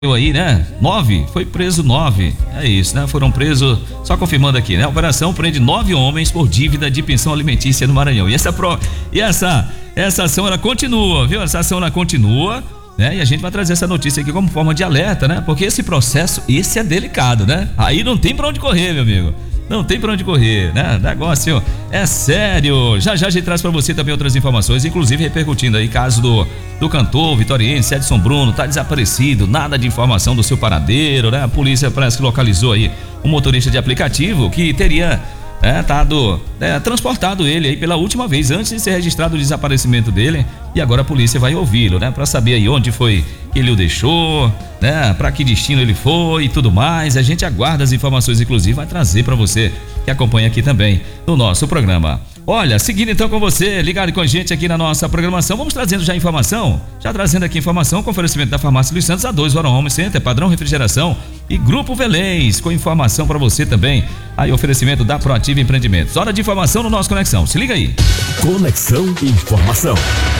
aí, né? 9, foi preso 9. É isso, né? Foram presos, só confirmando aqui, né? A operação prende 9 homens por dívida de pensão alimentícia no Maranhão. E essa ação ela continua, viu? Essa ação ela continua, né? E a gente vai trazer essa notícia aqui como forma de alerta, né? Porque esse processo, esse é delicado, né? Aí não tem pra onde correr, meu amigo. Não tem pra onde correr, né? Negócio é sério. Já a gente traz pra você também outras informações, inclusive repercutindo aí caso do cantor vitoriense Edson Bruno, tá desaparecido, nada de informação do seu paradeiro, né? A polícia parece que localizou aí um motorista de aplicativo que teria transportado ele aí pela última vez antes de ser registrado o desaparecimento dele, e agora a polícia vai ouvi-lo, né, para saber aí onde foi que ele o deixou, né, para que destino ele foi e tudo mais. A gente aguarda as informações, inclusive vai trazer para você que acompanha aqui também no nosso programa. Olha, seguindo então com você, ligado com a gente aqui na nossa programação, vamos trazendo já informação, trazendo aqui informação com oferecimento da Farmácia Luiz Santos, A2 Varon Home Center, Padrão Refrigeração e Grupo Velez, com informação para você também, aí oferecimento da Proativa Empreendimentos. Hora de informação no nosso Conexão, se liga aí. Conexão Informação.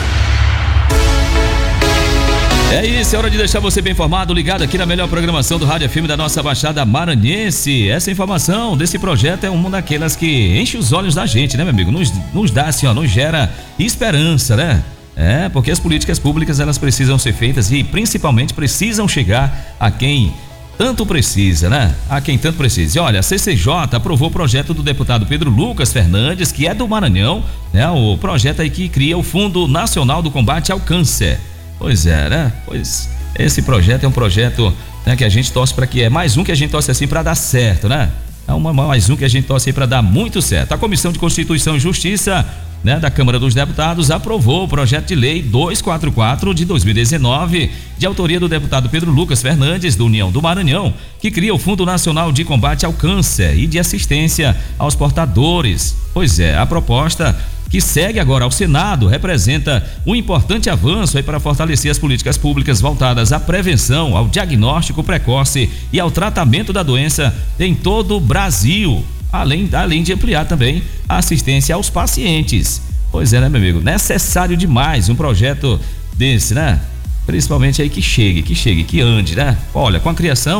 É isso, é hora de deixar você bem informado, ligado aqui na melhor programação do Rádio FM da nossa Baixada Maranhense. Essa informação desse projeto é uma daquelas que enche os olhos da gente, né, meu amigo? Nos dá assim, nos gera esperança, né? É, porque as políticas públicas, elas precisam ser feitas e principalmente precisam chegar a quem tanto precisa, né? A quem tanto precisa. E olha, a CCJ aprovou o projeto do deputado Pedro Lucas Fernandes, que é do Maranhão, né? O projeto aí que cria o Fundo Nacional do Combate ao Câncer. Pois é, né? Pois esse projeto é um projeto, né, que a gente torce para que é mais um que a gente torce assim para dar certo, né? É mais um que a gente torce aí para dar muito certo. A Comissão de Constituição e Justiça, né, da Câmara dos Deputados aprovou o projeto de lei 244 de 2019, de autoria do deputado Pedro Lucas Fernandes, do União do Maranhão, que cria o Fundo Nacional de Combate ao Câncer e de Assistência aos Portadores. Pois é, a proposta que segue agora ao Senado representa um importante avanço aí para fortalecer as políticas públicas voltadas à prevenção, ao diagnóstico precoce e ao tratamento da doença em todo o Brasil, além de ampliar também a assistência aos pacientes. Pois é, né, meu amigo? Necessário demais um projeto desse, né? Principalmente aí que chegue, que ande, né? Olha, com a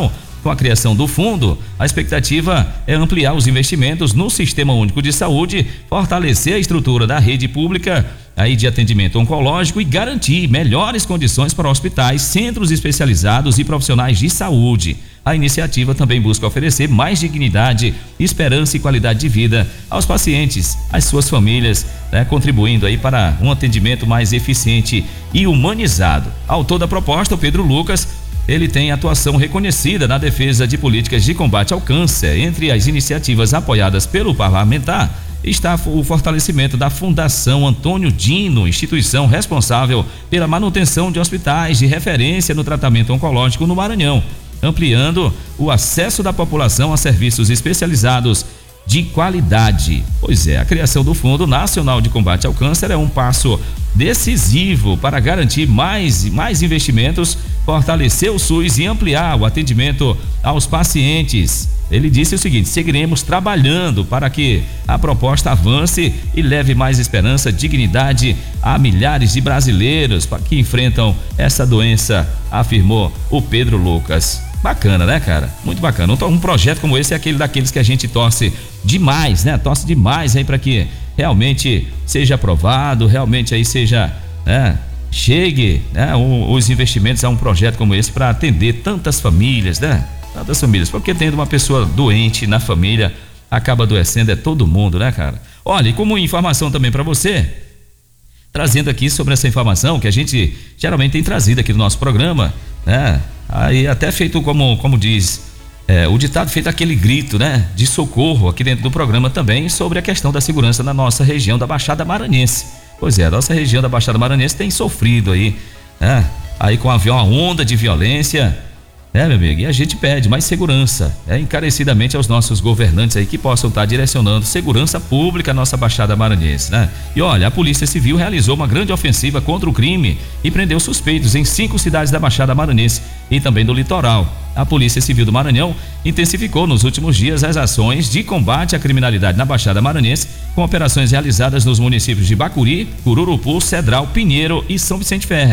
criação do fundo, a expectativa é ampliar os investimentos no Sistema Único de Saúde, fortalecer a estrutura da rede pública aí de atendimento oncológico e garantir melhores condições para hospitais, centros especializados e profissionais de saúde. A iniciativa também busca oferecer mais dignidade, esperança e qualidade de vida aos pacientes, às suas famílias, né, contribuindo aí para um atendimento mais eficiente e humanizado. Autor da proposta, o Pedro Lucas, ele tem atuação reconhecida na defesa de políticas de combate ao câncer. Entre as iniciativas apoiadas pelo parlamentar está o fortalecimento da Fundação Antônio Dino, instituição responsável pela manutenção de hospitais de referência no tratamento oncológico no Maranhão, ampliando o acesso da população a serviços especializados de qualidade. Pois é, a criação do Fundo Nacional de Combate ao Câncer é um passo decisivo para garantir mais investimentos, fortalecer o SUS e ampliar o atendimento aos pacientes. Ele disse o seguinte: seguiremos trabalhando para que a proposta avance e leve mais esperança, dignidade a milhares de brasileiros que enfrentam essa doença, afirmou o Pedro Lucas. Bacana, né, cara? Muito bacana. Um projeto como esse é aquele daqueles que a gente torce demais, né? Torce demais aí para que realmente seja aprovado, realmente aí seja, né, chegue, né, os investimentos a um projeto como esse para atender tantas famílias, né? Tantas famílias, porque tendo uma pessoa doente na família, acaba adoecendo todo mundo, né, cara? Olha, e como informação também para você, trazendo aqui sobre essa informação que a gente geralmente tem trazido aqui no nosso programa, né? Aí até feito como diz o ditado, feito aquele grito, né, de socorro aqui dentro do programa também sobre a questão da segurança na nossa região da Baixada Maranhense. Pois é, a nossa região da Baixada Maranhense tem sofrido aí, né, aí com uma onda de violência, né, meu amigo? E a gente pede mais segurança, encarecidamente aos nossos governantes aí que possam estar direcionando segurança pública à nossa Baixada Maranhense, né? E olha, a Polícia Civil realizou uma grande ofensiva contra o crime e prendeu suspeitos em 5 cidades da Baixada Maranhense e também do litoral. A Polícia Civil do Maranhão intensificou nos últimos dias as ações de combate à criminalidade na Baixada Maranhense, com operações realizadas nos municípios de Bacuri, Cururupu, Cedral, Pinheiro e São Vicente Ferre.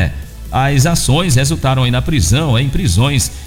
as ações resultaram aí na prisão, em prisões